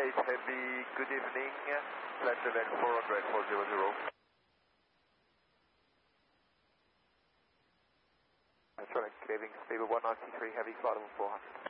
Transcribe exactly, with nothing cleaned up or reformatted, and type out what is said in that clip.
eight Heavy, good evening, flight level four hundred, four hundred. That's right, clearing stable one ninety-three Heavy, flight level four hundred.